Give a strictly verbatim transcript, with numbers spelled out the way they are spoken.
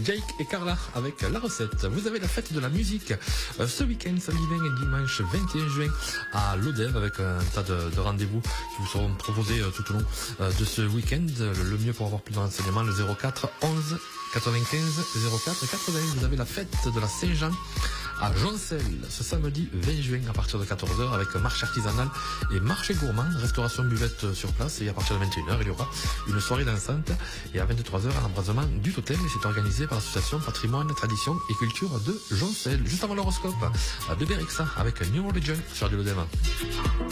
Jake et Carla avec la recette. Vous avez la fête de la musique euh, ce week-end, samedi vingt et dimanche vingt et un juin à l'Odève avec un tas de, de rendez-vous qui vous seront proposés euh, tout au long euh, de ce week-end. Le mieux pour avoir plus de renseignements, le zéro quatre onze quatre-vingt-quinze zéro quatre quatre-vingts. Vous avez la fête de la Saint-Jean à Joncel ce samedi vingt juin à partir de quatorze heures avec marché artisanal et marché gourmand, restauration buvette sur place, et à partir de vingt et une heures il y aura une soirée dansante et à vingt-trois heures un embrasement du totem, et c'est organisé par l'association Patrimoine, Tradition et Culture de Joncel. Juste avant l'horoscope, Bébé Rexa avec New Religion sur Radio Lodève.